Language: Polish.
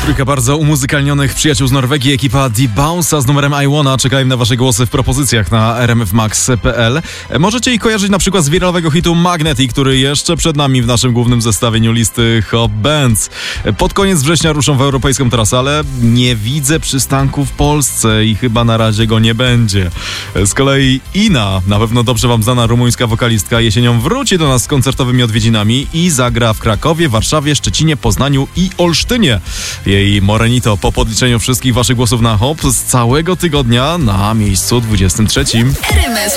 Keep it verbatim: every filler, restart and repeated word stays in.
Trójka bardzo umuzykalnionych przyjaciół z Norwegii, ekipa The Bounce'a z numerem I Wanna. Czekają na wasze głosy w propozycjach na r m f max kropka p l. Możecie ich kojarzyć na przykład z wiralowego hitu Magnetic, który jeszcze przed nami w naszym głównym zestawieniu listy Hot Bands. Pod koniec września ruszą w europejską trasę, ale nie widzę przystanku w Polsce i chyba na razie go nie będzie. Z kolei Ina, na pewno dobrze wam znana rumuńska wokalistka, jesienią wróci do nas z koncertowymi odwiedzinami i zagra w Krakowie, Warszawie, Szczecinie, Poznaniu i Olsztynie. Jej Morenito po podliczeniu wszystkich waszych głosów na Hop z całego tygodnia na miejscu dwudziestym trzecim. R M F